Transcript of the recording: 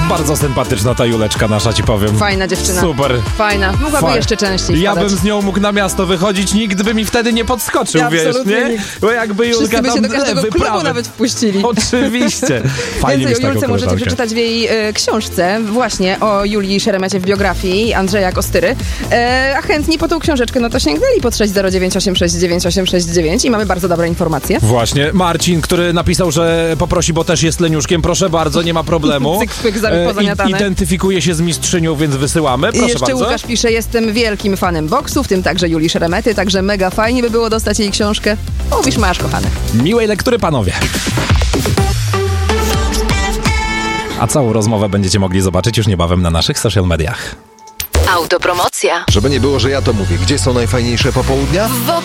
Bardzo sympatyczna ta Juleczka nasza, ci powiem. Fajna dziewczyna. Super. Fajna. Mogłaby jeszcze częściej Ja wpadać. bym z nią mógł na miasto wychodzić, nikt by mi wtedy nie podskoczył, wiesz, nie? Bo jakby Julka Wszyscy by się tam do każdego klubu nawet wpuścili. Oczywiście. Fajnie Więcej o mieć Julce taką możecie koleżankę. przeczytać w jej książce, właśnie o Julii Szeremecie w biografii Andrzeja Kostyry. A chętni po tą książeczkę, no to sięgnęli po 609869869 i mamy bardzo dobre informacje. Właśnie, Marcin, który napisał, że poprosi, bo też jest leniuszkiem, proszę bardzo, nie ma problemu. Cyk, pyk, pozamiatane. Identyfikuje się z mistrzynią, więc wysyłamy, proszę I jeszcze bardzo. Łukasz pisze, jestem wielkim fanem boksu, w tym także Julii Szeremety, także mega fajnie by było dostać jej książkę. Mówisz, masz, kochany. Miłej lektury, panowie. A całą rozmowę będziecie mogli zobaczyć już niebawem na naszych social mediach. Autopromocja. Żeby nie było, że ja to mówię. Gdzie są najfajniejsze popołudnia? W